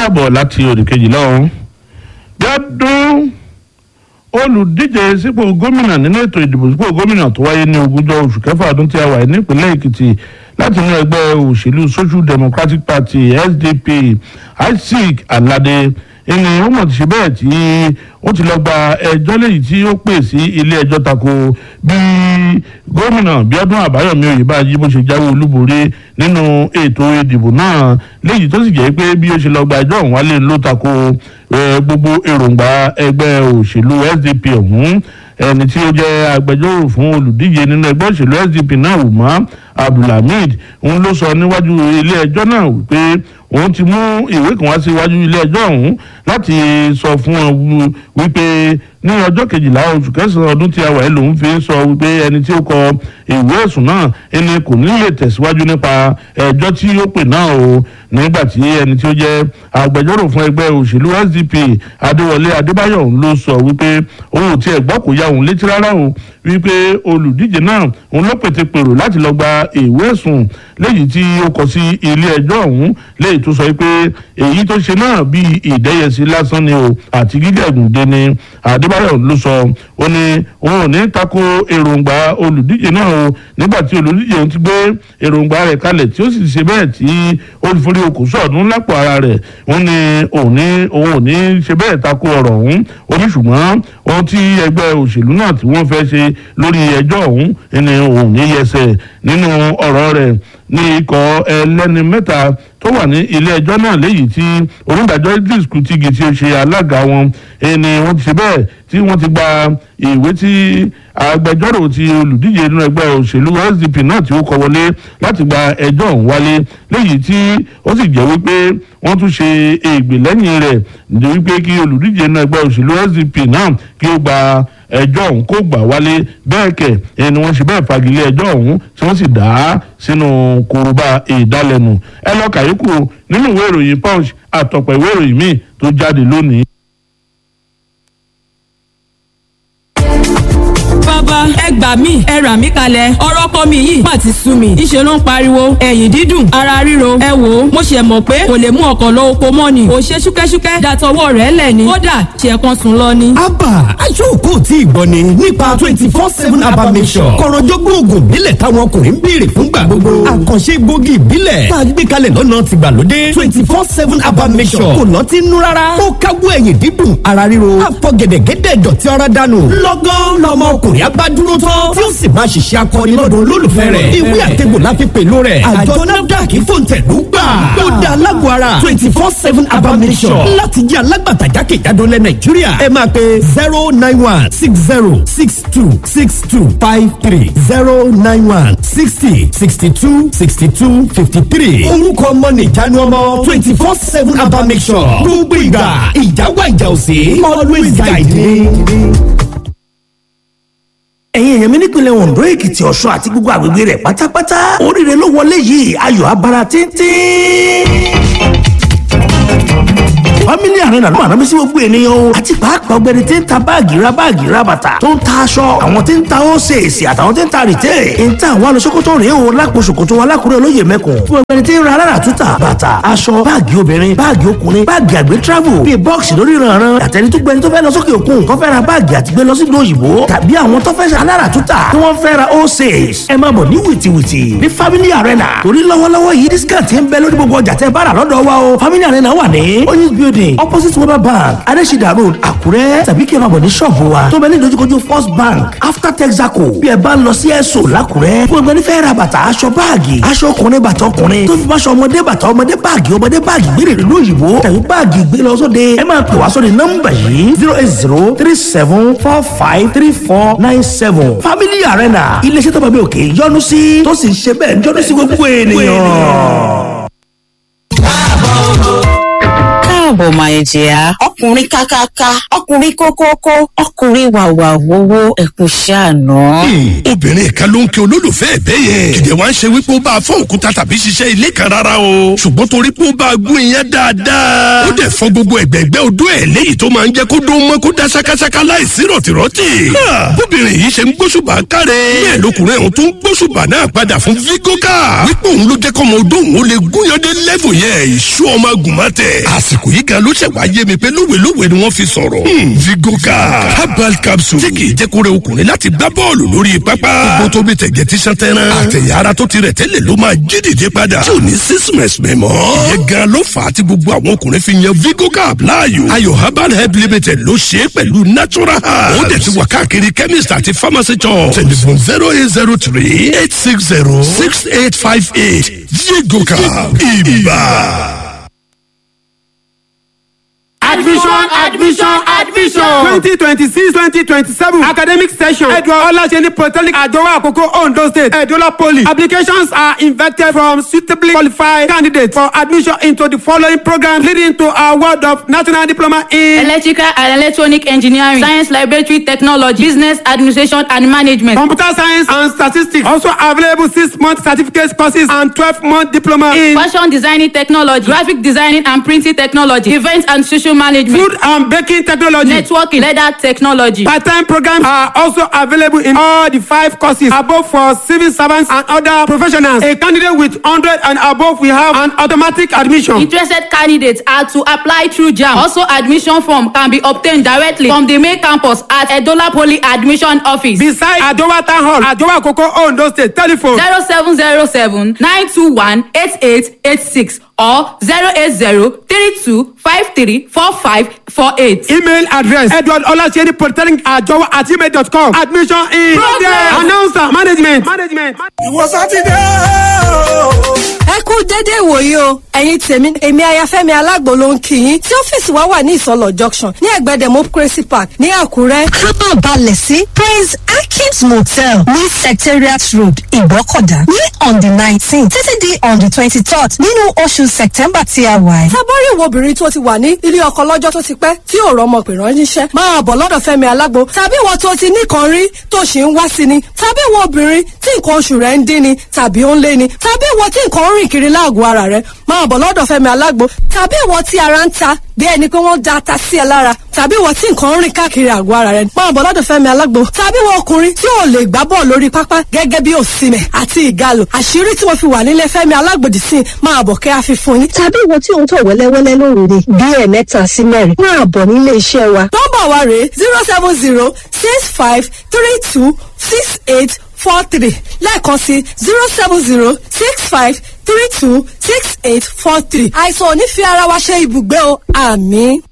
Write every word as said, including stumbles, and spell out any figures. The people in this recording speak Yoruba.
káàbọ̀ láti òdìkejì lọ́hùn. Gbádùn olùdíje sípò gómìnà nínú ètò ìdìbò sípò gómìnà tó wáyé ní ogúnjọ́ oṣù kẹfà ọdún tí a wà nípìnlẹ̀ Èkìtì láti inú ẹgbẹ́ òṣèlú Social Democratic Party S D P Isaac Alade ẹni ó mọ̀ ti ṣe bẹ́ẹ̀ tí ó ti lọ gba ẹjọ́ lẹ́yìn tí ó pè sí ilé ẹjọ́ tako bí gómìnà Bíọ́dún Àbáyọ̀mí Oyèbánjí bó ṣe jáwé olúborí nínú ètò ìdìbò náà lẹ́yìn tó sì jẹ́ pé bí ó ṣe lọ gba ẹjọ́ ọ̀hún wálé ló tako gbogbo èròǹgbà ẹgbẹ́ òṣèlú S D P ọ̀hún ẹni tí ó jẹ́ agbẹjọ́rò fún olùdíje nínú ẹgbẹ́ òṣèlú S D P náà Umar Abdulhamid òun ló sọ níwájú ilé ẹjọ́ náà wípé òun ti mú ìwé kan wá síwájú ilé ẹjọ́ ọ̀hún láti sọ fún wọn wípé ní ọjọ́ kejìlá oṣù kẹsàn-án ọdún tí a wà yìí lòun fi ń sọ wípé ẹni tí ó kọ ìwé ẹ̀sùn náà ẹni kò ní lè tẹ̀síwájú nípa ẹjọ́ tí ó pè náà o nígbà tí ẹni tí ó jẹ́ agbẹjọ́rò fún ẹgbẹ́ òṣèlú S D P Adéwọlé Adébáyọ̀ òun ló sọ wípé òun ò tiẹ̀ gbọ́ kó yá òun létí rárá o wípé olùdíje náà òun ló pètè pèrò láti lọ gba ìwé ẹ̀sùn léyìí tí ó kọ sí ilé ẹjọ́ ọ̀hún léyìí tó sọ pé èyí tó ṣe náà bíi ìdẹ́yẹsí lásán ni o àti gígẹ̀gùndé ni Adébáyọ̀ ló sọ ó ní òun ò ní tako èròǹgbà olùdíje náà o nígbà tí olùdíje òun ti gbé èròǹgbà rẹ̀ kalẹ̀ tí ó sì ṣe bẹ́ẹ̀ tí ó forí okùn sọ̀dún lápò ara rẹ̀ òun ní òun ní òun ò ní ṣe bẹ́ẹ̀ tako ọ̀rọ̀ ọ̀hún ó ní ṣùgbọ́n ohun tí ẹgbẹ́ òṣèlú náà tí wọ́n fẹ́ ṣe lórí ẹjọ́ ọ̀hún ni òun ní yẹsẹ̀ nínú ọ̀rọ̀ rẹ̀ ní ikọ̀ ẹlẹ́ni mẹ́ta tó wà ní ilé ẹjọ́ náà léyìí tí onídàájọ́ Idris Kutigi tí ó ṣe alága wọn ẹni wọ́n ti ṣe bẹ́ẹ̀ tí wọ́n ti gba ìwé tí agbẹjọ́rò ti olùdíje nínú ẹgbẹ́ òṣèlú S D P náà tí ó kọ wọlé láti gba ẹjọ́ ọ̀hún wálé léyìí tí ó sì jẹ́ wípé wọ́n tún ṣe ègbè lẹ́yìn rẹ̀ ní wípé kí olùdíje nínú ẹgbẹ́ òṣèlú S D P náà kí ó gba ẹjọ́ ọ̀hún kó gbà wálé bẹ́ẹ̀ kẹ̀ ẹni wọ́n ṣe bẹ́ẹ̀ fagilé ẹjọ́ ọ̀hún tí wọ́n sì dá a sínú kòròbá ìdálẹ́nu ẹ lọ kàyékù nínú ìwé ìròyìn Punch àtọ̀pọ̀ ìwé ìròyìn míì tó jáde lónìí. bàbá ẹ gbà mí ẹ rà mí kalẹ̀ ọ̀rọ̀ ọkọ mi yìí má ti sú mi ìṣe ló ń pariwo ẹ̀yìn dídùn ara ríro ẹ wò ó mo ṣe mọ̀ pé kò lè mú ọkọ̀ lọ oko mọ́ ni ò ṣe ṣúkẹ́ṣúkẹ́ dàtọwọ́ rẹ̀ lẹ̀ ni kódà ṣe kan sùn lọ ni. abba aṣọ́kò tí ìgbọ́ ni nípa twenty four seven abba mission kọ̀rọ̀jọ́gbọ́n oògùn ìbílẹ̀ táwọn ọkùnrin ń béèrè fúngbà gbogbo àkànṣe gbòógì ìbílẹ̀ tá a gbé kalẹ̀ lọ́nà tìgbàlódé twenty four seven abba mission kò lọ́tí nú rárá ó káwọ́ ẹ̀yìn dídùn ara ríro àfọ̀gẹ̀dẹ̀gẹ̀dẹ̀ dọ̀tí ara dànù lọ́gán lọ́mọ ọkùnrin agbádúró tán tí ó sì máa ṣiṣẹ́ akọni lọ́dọ̀ olólùfẹ́ rẹ̀ ìwé àtẹ̀gbò la fi pèlú rẹ̀ àjọ NAFDAC fòǹtẹ̀lú gbà ó dá alágbó ara twenty four seven abamisọ̀ láti jẹ́ alágbàtà jákèjádò lẹ̀ Nàìjíríà ẹ máa pe zero nine one six zero six two six two five three zero nine one sixty sixty two sixty two fifty three orúkọ ọmọ nìjánu ọmọ twenty four seven abamisọ̀ gbogbo ìgbà ìjáwá ìjà òsè always guide me. ẹ̀yin èèyàn mi nípìnlẹ̀ Ondo Èkìtì Ọ̀ṣun àti gbogbo àgbègbè rẹ̀ pátápátá oríire ló wọlé yìí ayọ̀ abara tíntín. Family Arena ló máa rán mi sí gbogbo ènìyàn o àti pàápàá ọgbẹ́ni tí ń ta báàgì ra báàgì ra bàtà tó ń ta aṣọ àwọn tí ń ta óṣèṣì àtàwọn tí ń ta rìtẹ́ ń ta àwọn alọ́sọ́kótó rèé o lápò ṣòkòtò alákùrẹ́ olóyè mẹ́kùn fún ọgbẹ́ni tí ń ra alára túta bàtà aṣọ báàgì obìnrin báàgì ọkùnrin báàgì àgbẹ̀ travel bíi bọ́ọ̀sì lórí ìrànràn àtẹni tó gbẹni tó fẹ́ lọ sókè òkun tó fẹ́ ra báàgì àti gbé lọ sí ìlú òyìnbó tàbí àwọn tó fẹ́ ṣe alára túta tí wọ́n fẹ́ ra óṣèṣì ẹ máa bọ̀ ní wìtìwìtì ní Family Arena torí lọ́wọ́lọ́wọ́ yìí discount ń bẹ lórí gbogbo ọjà tẹ́ bá rà lọ́dọ̀ wa o Family Arena wà ní oyinz building opposite Mobile Bank Adesida Road Àkúrẹ́ tàbí kí ẹ máa bọ̀ ní ṣọ́ọ̀bù wa tó bẹ ní ìdojúkojú First Bank after Texaco bí ẹ bá ń lọ sí ẹ̀sọ́ l'Àkúrẹ́ fún ẹgbẹ́ nífẹ̀ẹ́ ra bàtà aṣọ báàgì aṣọ ọkùnrin bàtà ọkùnrin tó fi máṣọ ọmọdé bàtà ọmọdé báàgì ọmọdé báàgì gbére ìlú òyìnbó tàbí báàgì gbé lọ sóde ẹ máa pè wá sóde nọ́mbà yìí zero eight zero three seven four five three four nine seven Family Arena iléeṣẹ́ tó bá bí òkè yọ́nú sí tó sì ń ṣe bẹ́ẹ̀ yọ́nú sí gbogbo ènìyàn. káàbọ̀ my dear. Ọkùnrin kákáká, ọkùnrin kókókó, ọkùnrin wàwà wowó ẹ̀kún ṣàánú. Obìnrin kan ló ń kí olólùfẹ́ ẹ̀ bẹ́ẹ̀ yẹn. Kìdè wá ń ṣe wípé ó bá a fọ́ òkúta tàbí ṣiṣẹ́ ilé kan rárá o. Ṣùgbọ́n torí pé ó bá a gún iyán dáadáa. Ó dẹ̀ fọ́ gbogbo ẹ̀gbẹ̀gbẹ́ odó ẹ̀ léyìí tó máa ń jẹ́ kó dún mọ́ kó dá ṣákáṣáká láìsí rọ̀tìrọ̀tì. Bóbìnrin yìí ṣe ń gbóṣùbà káre. Bẹ́ẹ̀ lọkùnrin ọ̀hún tó ń gbóṣùbà náà padà fún Vigoka. Wípé òun ló jẹ́ kọ́mọ odó òun ó lè gúnyandé lẹ́fù yẹn ìṣú ọmọ agùnmọ́tẹ̀. Àsìkò yìí gan ló ṣẹ̀ wá yé mi pé lówelówe ni wọ́n fi sọ̀rọ̀. Vigoka herbal capsule tí kì í jẹ́ kó rẹ ọkùnrin láti gbá bọ́ọ̀lù lórí pápá. Gbogbo tó bí tẹ̀gẹ̀ tí sàn tẹ́rán. Àtẹ̀yà ara tó ti rẹ̀ tẹ́lẹ̀ ló máa jí dìde padà. Tí ò ní sísúnmẹ̀sì mẹ́mọ́. Ìyẹn gan ló fà á tí gbogbo àwọn ọkùnrin fi yan Vigoka láàyò. Ayọ̀ herbal help limited ló ṣe é pẹ̀lú natural herbs. Ó dẹ̀ ti wà káàkiri chemist àti pharmacy shop. Telephone zero eight zero three eight six zero six eight five eight. Vigoka ibà. Admission, admission, admission. twenty twenty-six twenty twenty-seven academic session. Edward Olaseni Polytechnic Adowa Akoko Ondo State. Edola Poly. Applications are invited from suitably qualified candidates for admission into the following programs leading to award of national diploma in Electrical and Electronic Engineering, Science Laboratory Technology, Business Administration and Management, Computer Science and Statistics. Also available six-month certificate courses and twelve-month diploma in Fashion Designing Technology, Graphic Designing and Printing Technology, Event and Social Management, Food and Baking Technology, Networking, Leather Technology. Part-time programs are also available in all the five courses above for civil servants and other professionals. A candidate with one hundred and above will have an automatic admission. Interested candidates are to apply through JAMB. Also, admission form can be obtained directly from the main campus at Edola Poly Admission Office, beside Adowa Town Hall, Adowa Akoko Ondo State. Telephone zero seven zero seven nine two one eight eight eight six or zero eight zero three two five three four five four eight. Email address Edward Olaseni Polytechnic Ajowa at gmail dot com. Admission in progress. Announcer management. Management. Ìwọ Sátidé o. Ẹ kú dédé ìwòyí o ẹ̀yin tèmi èmi Ayáfẹ́mi Alágbo ló ń kí yín tí ọ́fíìsì wa wà ní Ìsọlọ̀ junction ní ẹ̀gbẹ́ Democracy Park ní Àkúrẹ́. kábọ̀ balẹ̀ sí Praise Akins Motel ní Secretariat Road Ìgbọ́kọ̀dá ní on the nineteen títí di on the twenty-third nínú oṣù September tí a wà yìí. tábọ́rí ìwọ obìnrin tó ti wà ní ilé ọkọ lọ́jọ́ tó ti pẹ́ tí ò rọ́mọ pè ránṣẹ́ máa bọ̀ lọ́dọ̀ Fẹ́mi Alágbo tàbí ìwọ tó ti nìkan rí tó ṣì ń wá sí ni tàbí ìwọ obìnrin tí nǹkan oṣù rẹ̀ ń dín ni tàbí ó ń lé ni tàbí ìwọ tí nǹkan ń rìn kiri láàgọ̀ ara rẹ̀ máa bọ̀ lọ́dọ̀ Fẹ́mi Alágbo tàbí ìwọ tí ara ń ta bí ẹni pé wọ́n da ata sí ẹ lára tàbí ìwọ tí nǹkan ń rìn káàkiri àgọ́ ara rẹ̀ máa bọ̀ lọ́dọ̀ Fẹ́mi Alágbo tàbí ìwọ ọkùnrin tí ò lè gbá bọ́ọ̀ lórí pápá gẹ́gẹ́ bí òsìmẹ̀ àti ìgalò àṣírí tí mo fi wà nílé Fẹ́mi Alágbo dì sí máa bọ̀ kẹ́ àfi fún yín. tàbí ìwọ tí ò ń tọ̀ wẹ́lẹ́wẹ́lẹ́ lóòrè bí ẹ̀ẹ̀mẹ́ta sí mẹ́rin máa bọ̀ nílé iṣẹ́ wa. nọ́mbà wa rèé zero seven zero six five three two six eight four three lẹ́ẹ̀kan sí zero seven zero six five three two six eight four three. àìsàn ò ní fi ara wa ṣe ibùgbé o àmín.